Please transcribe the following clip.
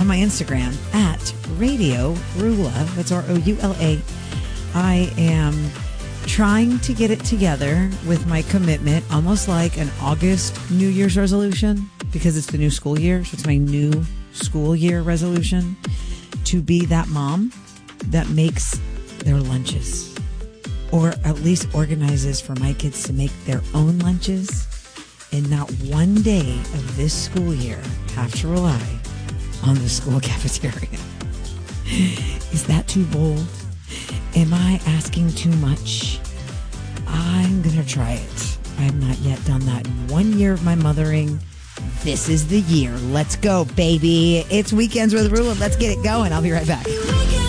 my Instagram at Radio Roula. That's ROULA. I am trying to get it together with my commitment, almost like an August New Year's resolution, because it's the new school year. So it's my new school year resolution to be that mom that makes their lunches, or at least organizes for my kids to make their own lunches and not one day of this school year have to rely on the school cafeteria. Is that too bold? Am I asking too much? I'm going to try it. I have not yet done that in 1 year of my mothering. This is the year. Let's go, baby. It's Weekends with Roula. Let's get it going. I'll be right back.